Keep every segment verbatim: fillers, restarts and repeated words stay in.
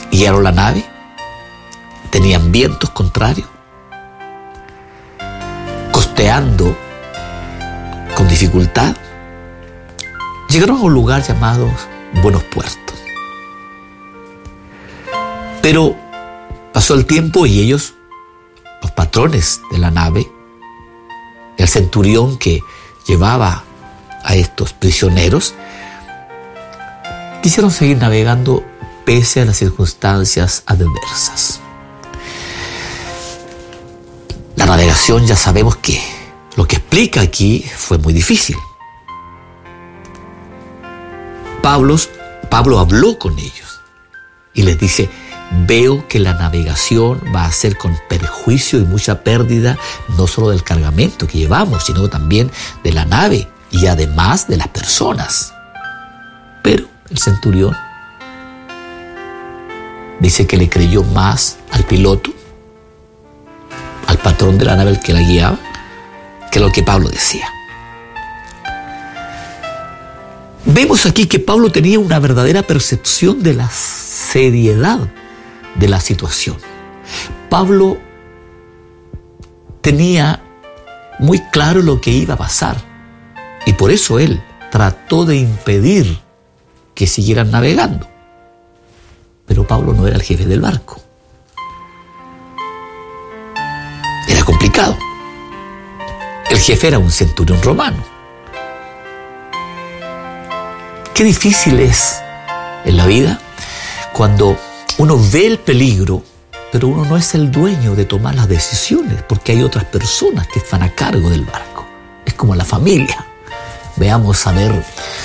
guiaron la nave, tenían vientos contrarios, costeando con dificultad, llegaron a un lugar llamado Buenos Puertos. Pero pasó el tiempo y ellos, los patrones de la nave, el centurión que llevaba a estos prisioneros, quisieron seguir navegando pese a las circunstancias adversas. La navegación, ya sabemos que lo que explica aquí fue muy difícil. Pablo, Pablo habló con ellos y les dice: veo que la navegación va a ser con perjuicio y mucha pérdida, no solo del cargamento que llevamos, sino también de la nave y además de las personas. Pero el centurión dice que le creyó más al piloto, al patrón de la nave, el que la guiaba, que lo que Pablo decía. Vemos aquí que Pablo tenía una verdadera percepción de la seriedad de la situación. Pablo tenía muy claro lo que iba a pasar y por eso él trató de impedir que siguieran navegando. Pero Pablo no era el jefe del barco. Era complicado. El jefe era un centurión romano. Qué difícil es en la vida cuando uno ve el peligro, pero uno no es el dueño de tomar las decisiones porque hay otras personas que están a cargo del barco. Es como la familia. Veamos a ver,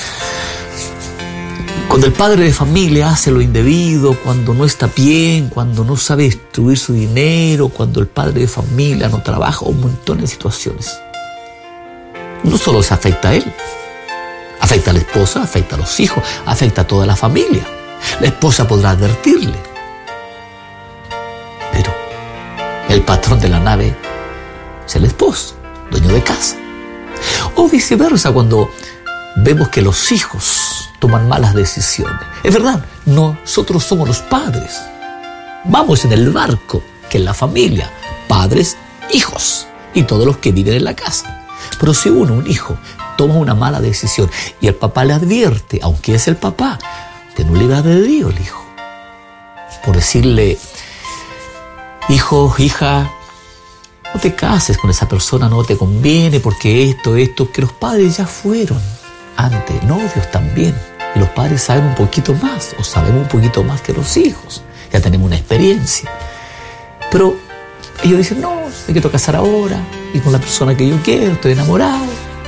cuando el padre de familia hace lo indebido, cuando no está bien, cuando no sabe distribuir su dinero, cuando el padre de familia no trabaja, un montón de situaciones. No solo se afecta a él, afecta a la esposa, afecta a los hijos, afecta a toda la familia. La esposa podrá advertirle, pero el patrón de la nave es el esposo, dueño de casa. O viceversa, cuando vemos que los hijos toman malas decisiones. Es verdad, nosotros somos los padres. Vamos en el barco, que es la familia, padres, hijos y todos los que viven en la casa. Pero si uno, un hijo, toma una mala decisión y el papá le advierte, aunque es el papá, tiene un libre albedrío el hijo, por decirle: hijo, hija, no te cases con esa persona, no te conviene porque esto, esto, que los padres ya fueron antes novios también, y los padres saben un poquito más, o sabemos un poquito más que los hijos, ya tenemos una experiencia. Pero ellos dicen: no, me quiero casar ahora, y con la persona que yo quiero, estoy enamorado.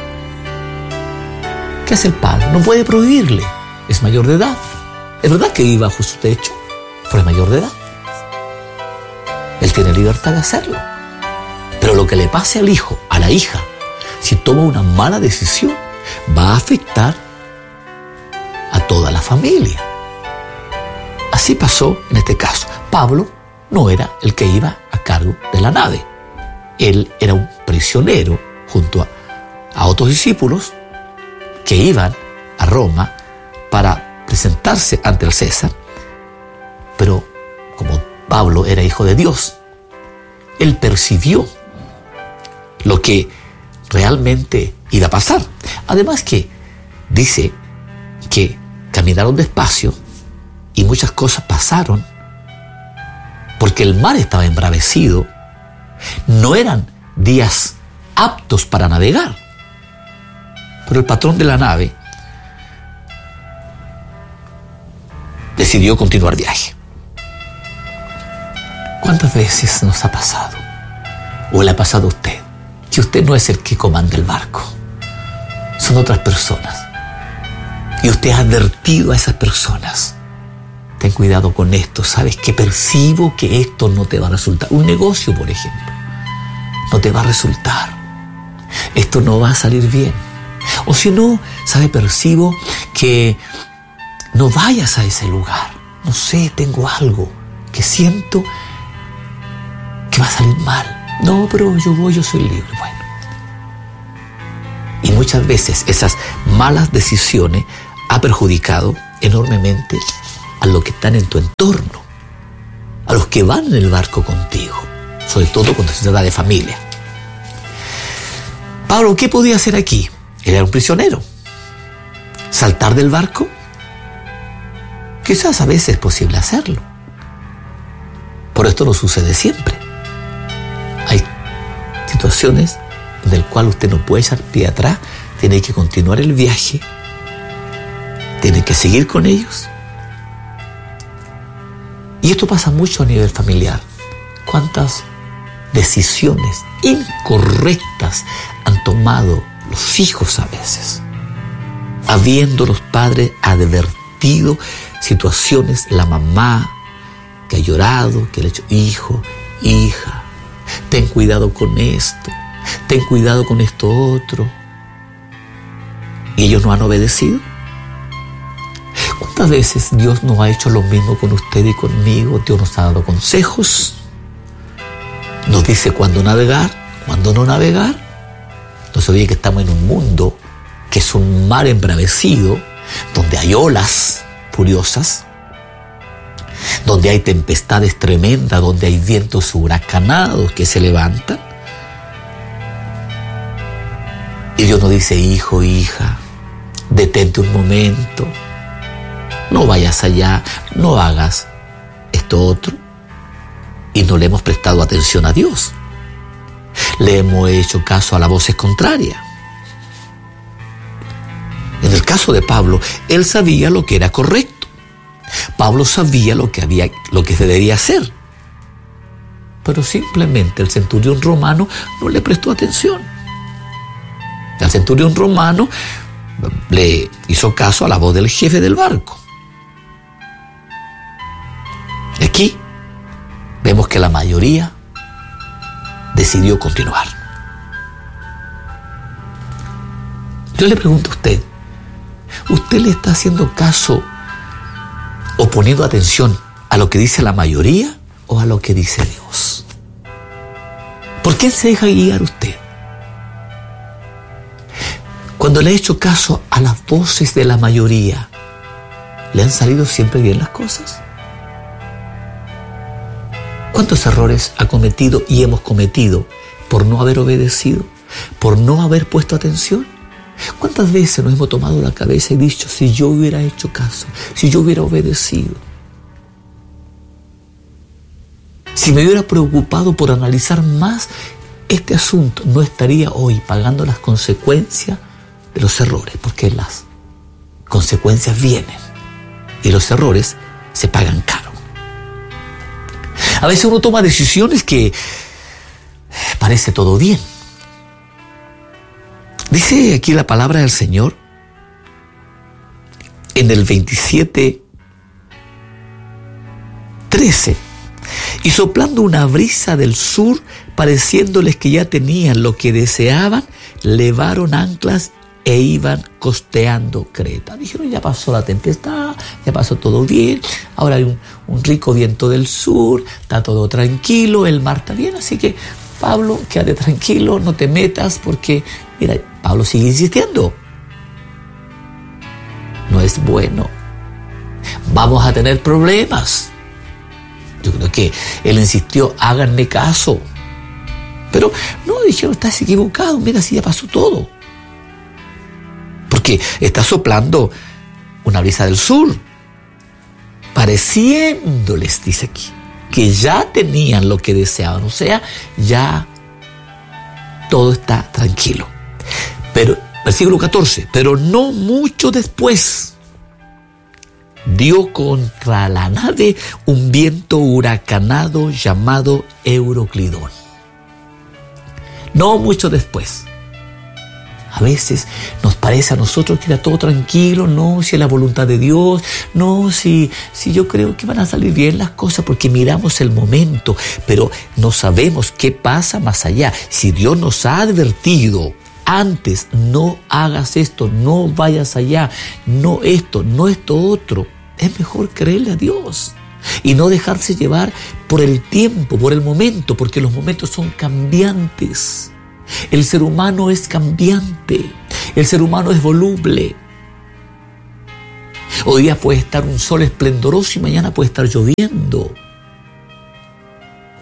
¿Qué hace el padre? No puede prohibirle, es mayor de edad. Es verdad que vive bajo su techo, pero es mayor de edad. Él tiene libertad de hacerlo. Pero lo que le pase al hijo, a la hija, si toma una mala decisión, va a afectar a toda la familia. Así pasó en este caso. Pablo no era el que iba a cargo de la nave. Él era un prisionero junto a, a otros discípulos que iban a Roma para presentarse ante el César. Pero como Pablo era hijo de Dios, él percibió lo que realmente iba a pasar. Además que dice que caminaron despacio y muchas cosas pasaron porque el mar estaba embravecido. No eran días aptos para navegar. Pero el patrón de la nave decidió continuar viaje. ¿Cuántas veces nos ha pasado? ¿O le ha pasado a usted? Que usted no es el que comanda el barco. Son otras personas. Y usted ha advertido a esas personas: ten cuidado con esto, sabes que percibo que esto no te va a resultar. Un negocio, por ejemplo, no te va a resultar. Esto no va a salir bien. O si no, sabe, percibo que no vayas a ese lugar. No sé, tengo algo que siento que va a salir mal. No, pero yo voy, yo soy libre. Bueno. Y muchas veces esas malas decisiones han perjudicado enormemente a los que están en tu entorno. a los que van en el barco contigo, sobre todo cuando se trata de familia. Pablo, ¿qué podía hacer aquí? Él era un prisionero. ¿Saltar del barco? Quizás a veces es posible hacerlo, pero esto no sucede siempre. Hay situaciones en las cuales usted no puede echar pie atrás, tiene que continuar el viaje, tiene que seguir con ellos. Y esto pasa mucho a nivel familiar. ¿Cuántas decisiones incorrectas han tomado los hijos a veces? Habiendo los padres advertido situaciones, la mamá que ha llorado, que le ha dicho, hijo, hija, ten cuidado con esto, ten cuidado con esto otro. ¿Y ellos no han obedecido? ¿Cuántas veces Dios no ha hecho lo mismo con usted y conmigo? Dios nos ha dado consejos, nos dice cuándo navegar, cuándo no navegar. No se olvide que estamos en un mundo que es un mar embravecido, donde hay olas furiosas, donde hay tempestades tremendas, donde hay vientos huracanados que se levantan. Y Dios nos dice, hijo, hija, detente un momento, no vayas allá, no hagas esto otro. Y no le hemos prestado atención a Dios. Le hemos hecho caso a las voces contrarias. En el caso de Pablo, él sabía lo que era correcto. Pablo sabía lo que había, lo que se debía hacer. Pero simplemente el centurión romano no le prestó atención. El centurión romano le hizo caso a la voz del jefe del barco. Aquí vemos que la mayoría decidió continuar. Yo le pregunto a usted, ¿usted le está haciendo caso o poniendo atención a lo que dice la mayoría o a lo que dice Dios? ¿Por qué se deja guiar usted? Cuando le ha hecho caso a las voces de la mayoría, ¿le han salido siempre bien las cosas? ¿Cuántos errores ha cometido y hemos cometido por no haber obedecido, por no haber puesto atención? ¿Cuántas veces nos hemos tomado la cabeza y dicho, si yo hubiera hecho caso, si yo hubiera obedecido, si me hubiera preocupado por analizar más este asunto, no estaría hoy pagando las consecuencias de los errores? Porque las consecuencias vienen y los errores se pagan caro. A veces uno toma decisiones que parece todo bien. Dice aquí la palabra del Señor en el veintisiete trece. Y soplando una brisa del sur, pareciéndoles que ya tenían lo que deseaban, levaron anclas e iban costeando Creta. Dijeron, ya pasó la tempestad, ya pasó todo bien, ahora hay un, un rico viento del sur, está todo tranquilo, el mar está bien, así que Pablo, quédate tranquilo, no te metas, porque, mira, Pablo sigue insistiendo. No es bueno. Vamos a tener problemas. Yo creo que él insistió, háganme caso. Pero no, dijeron, estás equivocado, mira, si ya pasó todo. Porque está soplando una brisa del sur, pareciéndoles, dice aquí, que ya tenían lo que deseaban, o sea, ya todo está tranquilo. Pero, versículo catorce, pero no mucho después, dio contra la nave un viento huracanado llamado Euroclidón. No mucho después. A veces nos parece a nosotros que era todo tranquilo, no, si es la voluntad de Dios, no, si, si yo creo que van a salir bien las cosas porque miramos el momento, pero no sabemos qué pasa más allá. Si Dios nos ha advertido antes, no hagas esto, no vayas allá, no esto, no esto otro, es mejor creerle a Dios y no dejarse llevar por el tiempo, por el momento, porque los momentos son cambiantes. El ser humano es cambiante, el ser humano es voluble. Hoy día puede estar un sol esplendoroso y mañana puede estar lloviendo.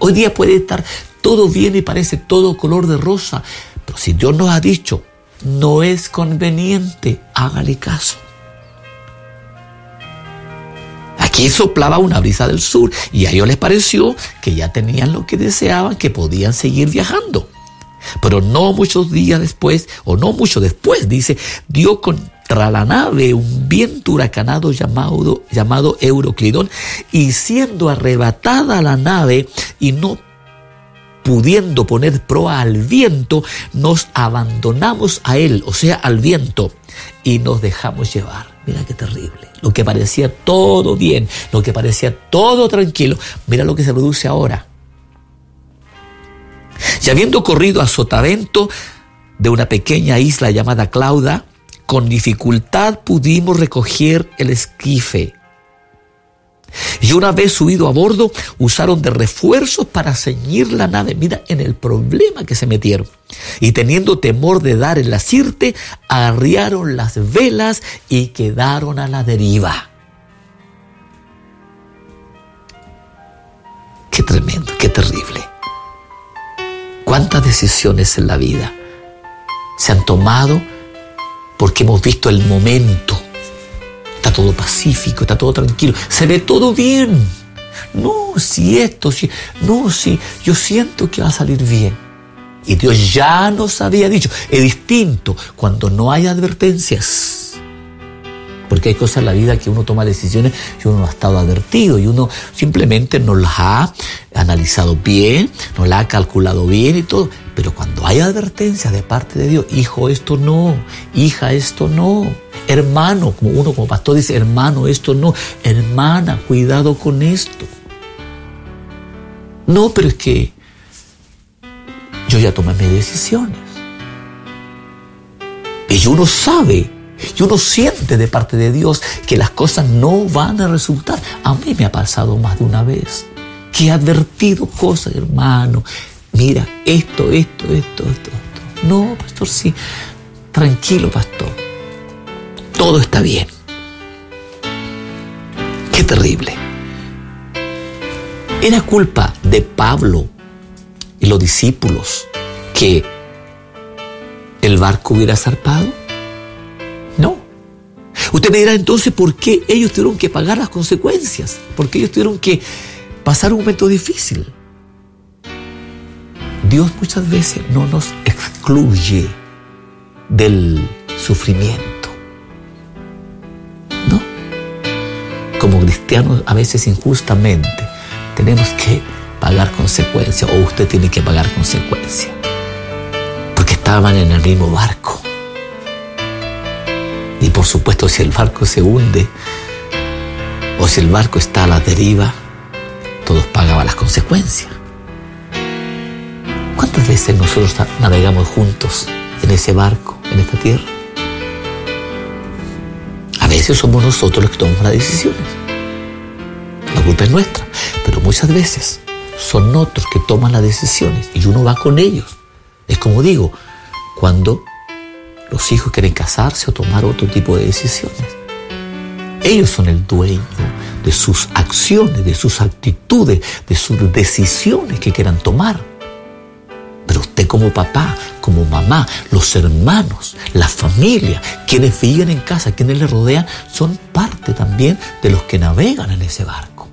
Hoy día puede estar todo bien y parece todo color de rosa, pero si Dios nos ha dicho, no es conveniente, hágale caso. Aquí soplaba una brisa del sur y a ellos les pareció que ya tenían lo que deseaban, que podían seguir viajando. Pero no muchos días después, o no mucho después, dice, dio contra la nave un viento huracanado llamado, llamado Euroclidón, y siendo arrebatada la nave y no pudiendo poner proa al viento, nos abandonamos a él, o sea, al viento, y nos dejamos llevar. Mira qué terrible. Lo que parecía todo bien, lo que parecía todo tranquilo, mira lo que se produce ahora. Y habiendo corrido a sotavento de una pequeña isla llamada Clauda, con dificultad pudimos recoger el esquife. Y una vez subido a bordo, usaron de refuerzos para ceñir la nave. Mira en el problema que se metieron. Y teniendo temor de dar en la sirte, arriaron las velas y quedaron a la deriva. Qué tremendo, qué terrible. ¿Cuántas decisiones en la vida se han tomado porque hemos visto el momento? Está todo pacífico, está todo tranquilo, se ve todo bien. No, si esto, si, no, si, yo siento que va a salir bien. Y Dios ya nos había dicho, es distinto cuando no hay advertencias. Porque hay cosas en la vida que uno toma decisiones y uno no ha estado advertido y uno simplemente no las ha analizado bien, no las ha calculado bien y todo. Pero cuando hay advertencias de parte de Dios, hijo, esto no, hija, esto no, hermano, como uno como pastor dice, hermano, esto no, hermana, cuidado con esto. No, pero es que yo ya tomé mis decisiones. Y uno sabe, y uno siente de parte de Dios que las cosas no van a resultar. A mí me ha pasado más de una vez que he advertido cosas, hermano. Mira, esto, esto, esto, esto, esto. No, pastor, sí. Tranquilo, pastor. Todo está bien. Qué terrible. ¿Era culpa de Pablo y los discípulos que el barco hubiera zarpado? No. Usted me dirá entonces por qué ellos tuvieron que pagar las consecuencias, por qué ellos tuvieron que pasar un momento difícil. Dios muchas veces no nos excluye del sufrimiento, ¿no? Como cristianos a veces injustamente tenemos que pagar consecuencias, o usted tiene que pagar consecuencias, porque estaban en el mismo barco. Y por supuesto, si el barco se hunde o si el barco está a la deriva, todos pagaban las consecuencias. ¿Cuántas veces nosotros navegamos juntos en ese barco, en esta tierra? A veces somos nosotros los que tomamos las decisiones. La culpa es nuestra, pero muchas veces son otros que toman las decisiones y uno va con ellos. Es como digo, cuando los hijos quieren casarse o tomar otro tipo de decisiones. Ellos son el dueño de sus acciones, de sus actitudes, de sus decisiones que quieran tomar. Pero usted como papá, como mamá, los hermanos, la familia, quienes viven en casa, quienes le rodean, son parte también de los que navegan en ese barco.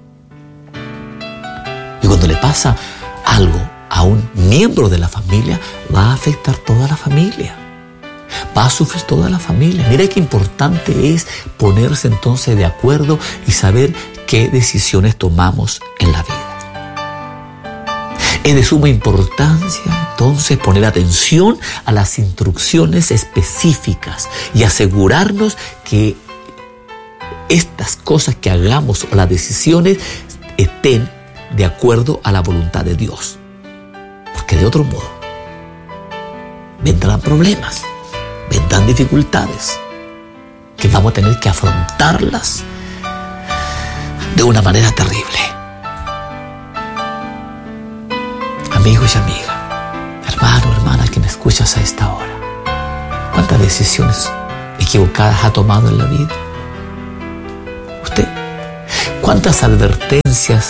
Y cuando le pasa algo a un miembro de la familia, va a afectar toda la familia. Va a sufrir toda la familia. Mira qué importante es ponerse entonces de acuerdo y saber qué decisiones tomamos en la vida. Es de suma importancia entonces poner atención a las instrucciones específicas y asegurarnos que estas cosas que hagamos o las decisiones estén de acuerdo a la voluntad de Dios. Porque de otro modo vendrán problemas, vendrán dificultades que vamos a tener que afrontarlas de una manera terrible. Amigos y amigas, hermano, hermana que me escuchas a esta hora, ¿cuántas decisiones equivocadas ha tomado en la vida? ¿Usted? ¿Cuántas advertencias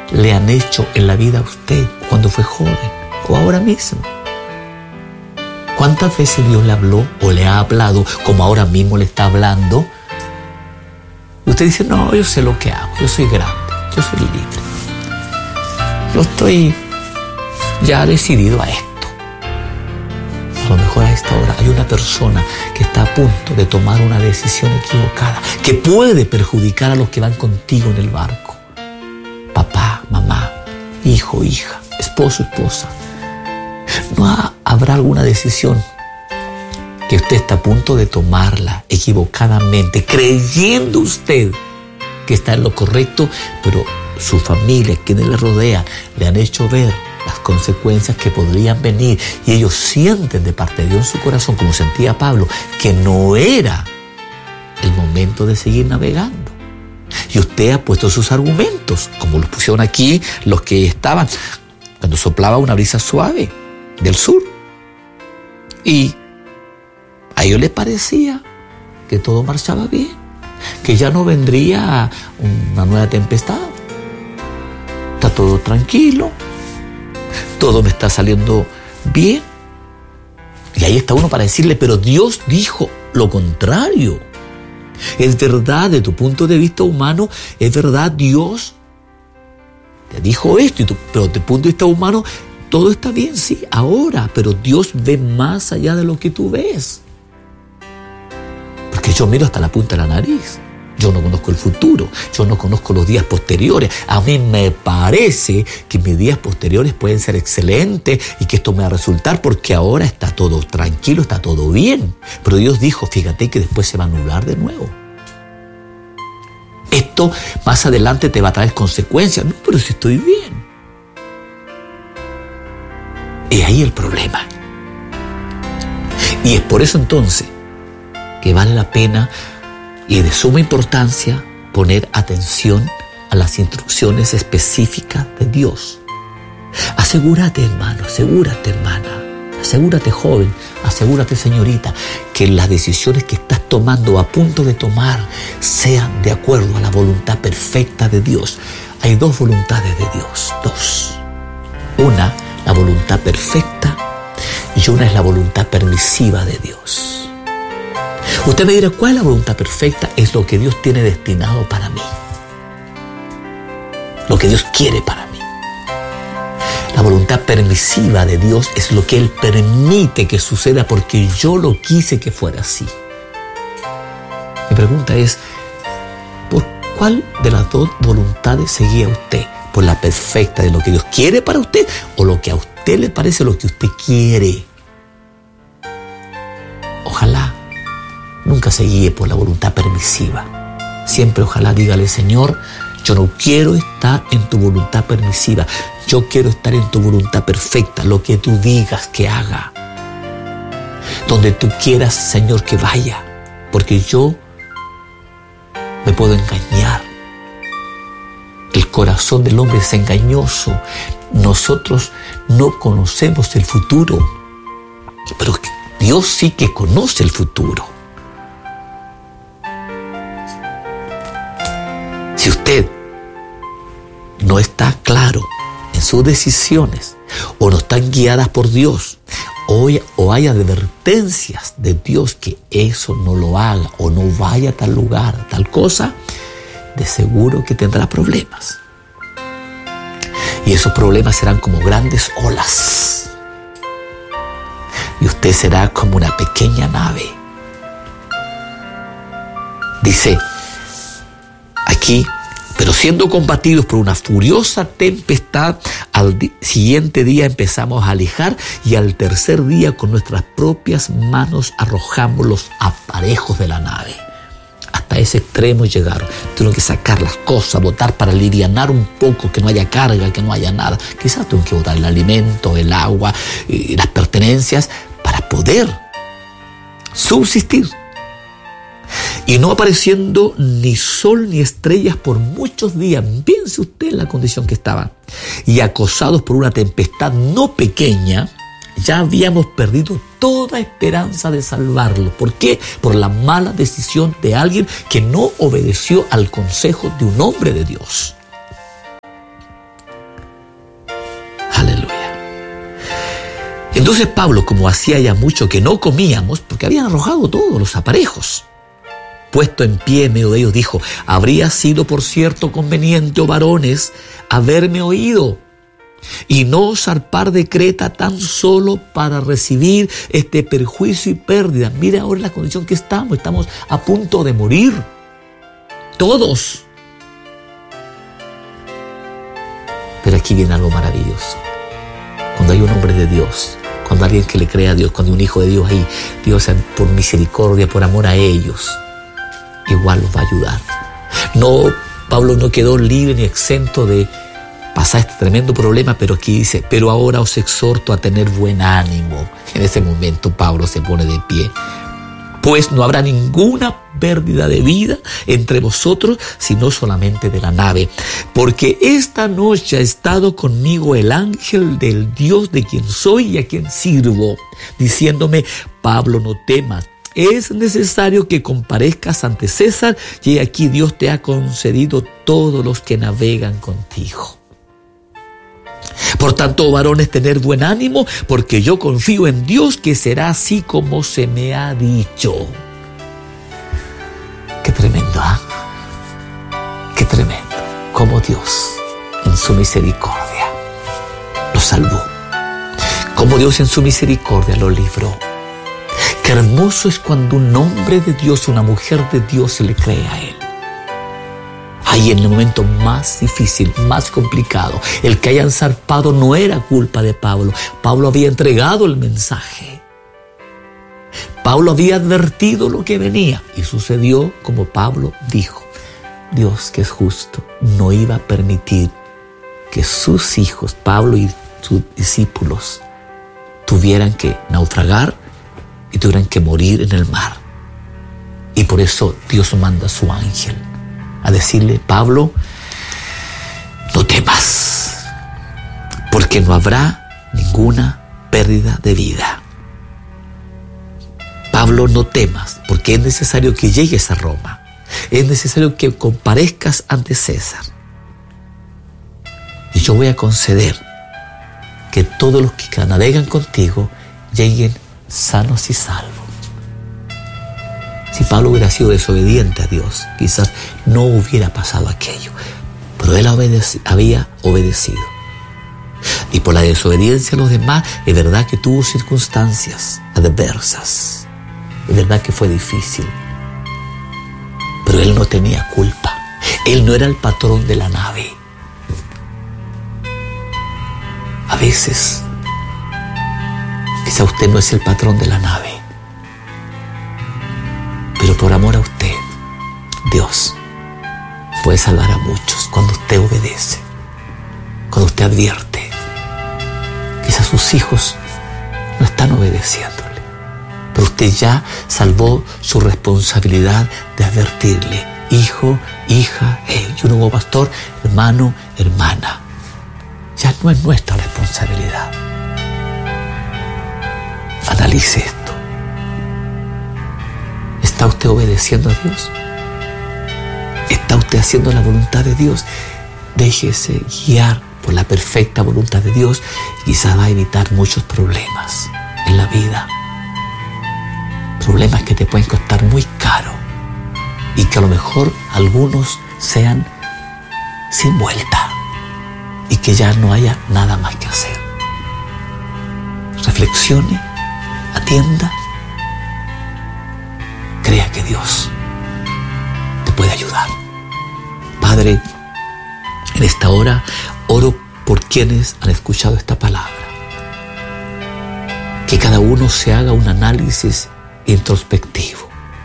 le han hecho en la vida a usted cuando fue joven o ahora mismo? ¿Cuántas veces Dios le habló o le ha hablado como ahora mismo le está hablando? Y usted dice, no, yo sé lo que hago, yo soy grande, yo soy libre. Yo estoy ya decidido a esto. A lo mejor a esta hora hay una persona que está a punto de tomar una decisión equivocada, que puede perjudicar a los que van contigo en el barco. Papá, mamá, hijo, hija, esposo, esposa. ¿No ha, habrá alguna decisión que usted está a punto de tomarla equivocadamente, creyendo usted que está en lo correcto, pero su familia, quienes le rodean, le han hecho ver las consecuencias que podrían venir y ellos sienten de parte de Dios en su corazón, como sentía Pablo, que no era el momento de seguir navegando? Y usted ha puesto sus argumentos, como los pusieron aquí los que estaban cuando soplaba una brisa suave del sur. Y a ellos les parecía que todo marchaba bien, que ya no vendría una nueva tempestad. Está todo tranquilo, todo me está saliendo bien. Y ahí está uno para decirle, pero Dios dijo lo contrario. Es verdad, de tu punto de vista humano, es verdad, Dios te dijo esto, y tú, pero desde tu punto de vista humano, todo está bien, sí, ahora, pero Dios ve más allá de lo que tú ves. Porque yo miro hasta la punta de la nariz. Yo no conozco el futuro, yo no conozco los días posteriores. A mí me parece que mis días posteriores pueden ser excelentes y que esto me va a resultar porque ahora está todo tranquilo, está todo bien. Pero Dios dijo, fíjate que después se va a nublar de nuevo. Esto más adelante te va a traer consecuencias. No, pero si estoy bien. Es ahí el problema. Y es por eso entonces que vale la pena y de suma importancia poner atención a las instrucciones específicas de Dios. Asegúrate, hermano, asegúrate, hermana, asegúrate, joven, asegúrate, señorita, que las decisiones que estás tomando o a punto de tomar sean de acuerdo a la voluntad perfecta de Dios. Hay dos voluntades de Dios, dos. Una, la voluntad perfecta, y una es la voluntad permisiva de Dios. Usted me dirá, ¿cuál es la voluntad perfecta? Es lo que Dios tiene destinado para mí. Lo que Dios quiere para mí. La voluntad permisiva de Dios es lo que Él permite que suceda porque yo lo quise que fuera así. Mi pregunta es, ¿por cuál de las dos voluntades seguía usted? ¿Por la perfecta de lo que Dios quiere para usted o lo que a usted le parece lo que usted quiere? Ojalá nunca se guíe por la voluntad permisiva. Siempre ojalá dígale, Señor, yo no quiero estar en tu voluntad permisiva. Yo quiero estar en tu voluntad perfecta, lo que tú digas que haga. Donde tú quieras, Señor, que vaya. Porque yo me puedo engañar. El corazón del hombre es engañoso. Nosotros no conocemos el futuro. Pero Dios sí que conoce el futuro. Si usted no está claro en sus decisiones o no están guiadas por Dios o, o hay advertencias de Dios que eso no lo haga o no vaya a tal lugar, a tal cosa, de seguro que tendrá problemas. Y esos problemas serán como grandes olas. Y usted será como una pequeña nave. Dice aquí, pero siendo combatidos por una furiosa tempestad, al di- siguiente día empezamos a alejar y al tercer día con nuestras propias manos arrojamos los aparejos de la nave. Hasta ese extremo llegaron. Tuvieron que sacar las cosas, botar para alivianar un poco, que no haya carga, que no haya nada. Quizás tuvieron que botar el alimento, el agua, y las pertenencias para poder subsistir. Y no apareciendo ni sol ni estrellas por muchos días. Piense usted en la condición que estaban. Y acosados por una tempestad no pequeña, ya habíamos perdido toda esperanza de salvarlo. ¿Por qué? Por la mala decisión de alguien que no obedeció al consejo de un hombre de Dios. Entonces Pablo, como hacía ya mucho que no comíamos, porque habían arrojado todos los aparejos, puesto en pie en medio de ellos, dijo: habría sido por cierto conveniente, oh varones, haberme oído y no zarpar de Creta tan solo para recibir este perjuicio y pérdida. Mira ahora la condición que estamos, estamos a punto de morir, todos. Pero aquí viene algo maravilloso. Cuando hay un hombre de Dios, cuando alguien que le cree a Dios, cuando hay un hijo de Dios ahí, Dios por misericordia, por amor a ellos, igual los va a ayudar. No, Pablo no quedó libre ni exento de pasar este tremendo problema, pero aquí dice: pero ahora os exhorto a tener buen ánimo. En ese momento Pablo se pone de pie. Pues no habrá ninguna pérdida de vida entre vosotros, sino solamente de la nave. Porque esta noche ha estado conmigo el ángel del Dios de quien soy y a quien sirvo, diciéndome: Pablo, no temas. Es necesario que comparezcas ante César, y aquí Dios te ha concedido todos los que navegan contigo. Por tanto, varones, tener buen ánimo, porque yo confío en Dios que será así como se me ha dicho. Qué tremendo, ¿ah? ¿eh? Qué tremendo. Cómo Dios, en su misericordia, lo salvó. Cómo Dios, en su misericordia, lo libró. Qué hermoso es cuando un hombre de Dios, una mujer de Dios, se le cree a Él. Ahí en el momento más difícil, más complicado, el que hayan zarpado no era culpa de Pablo. Pablo había entregado el mensaje. Pablo había advertido lo que venía y sucedió como Pablo dijo. Dios, que es justo, no iba a permitir que sus hijos, Pablo y sus discípulos, tuvieran que naufragar y tuvieran que morir en el mar. Y por eso Dios manda a su ángel a decirle: Pablo, no temas, porque no habrá ninguna pérdida de vida. Pablo, no temas, porque es necesario que llegues a Roma. Es necesario que comparezcas ante César. Y yo voy a conceder que todos los que navegan contigo lleguen sanos y salvos. Si Pablo hubiera sido desobediente a Dios, quizás no hubiera pasado aquello. Pero él obedeci- había obedecido. Y por la desobediencia a los demás, es verdad que tuvo circunstancias adversas. Es verdad que fue difícil. Pero él no tenía culpa. Él no era el patrón de la nave. A veces, quizá usted no es el patrón de la nave. Pero por amor a usted, Dios puede salvar a muchos cuando usted obedece, cuando usted advierte. Quizás sus hijos no están obedeciéndole, pero usted ya salvó su responsabilidad de advertirle: hijo, hija, hey, yo no hubo pastor, hermano, hermana. Ya no es nuestra responsabilidad. Analice esto. ¿Está usted obedeciendo a Dios? ¿Está usted haciendo la voluntad de Dios? Déjese guiar por la perfecta voluntad de Dios y quizás va a evitar muchos problemas en la vida. Problemas que te pueden costar muy caro y que a lo mejor algunos sean sin vuelta y que ya no haya nada más que hacer. Reflexione, atienda. Crea que Dios te puede ayudar. Padre, en esta hora oro por quienes han escuchado esta palabra. Que cada uno se haga un análisis introspectivo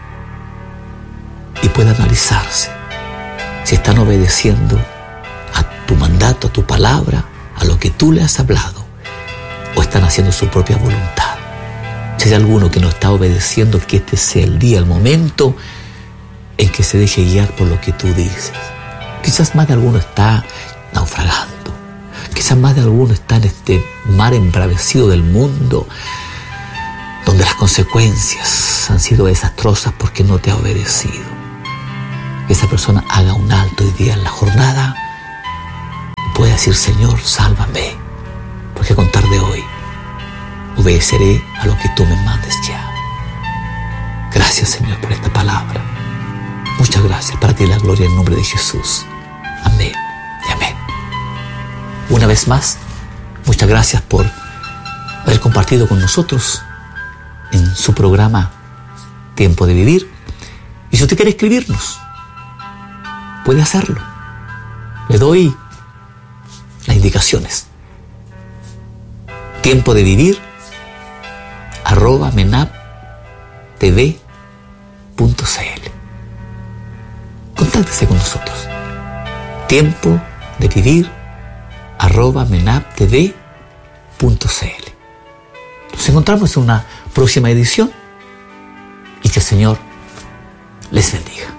y pueda analizarse si están obedeciendo a tu mandato, a tu palabra, a lo que tú le has hablado, o están haciendo su propia voluntad. Si hay alguno que no está obedeciendo, que este sea el día, el momento en que se deje guiar por lo que tú dices. Quizás más de alguno está naufragando. Quizás más de alguno está en este mar embravecido del mundo, donde las consecuencias han sido desastrosas porque no te ha obedecido. Que esa persona haga un alto hoy día en la jornada y pueda decir: Señor, sálvame, porque a contar de hoy obedeceré a lo que tú me mandes ya. Gracias, Señor, por esta palabra. Muchas gracias. Para ti la gloria en nombre de Jesús. Amén y amén. Una vez más, muchas gracias por haber compartido con nosotros en su programa Tiempo de Vivir. Y si usted quiere escribirnos, puede hacerlo. Le doy las indicaciones. Tiempo de Vivir arroba menap t v punto c l. Contáctese con nosotros. Tiempo de Vivir arroba menap t v punto c l. Nos encontramos en una próxima edición y que el Señor les bendiga.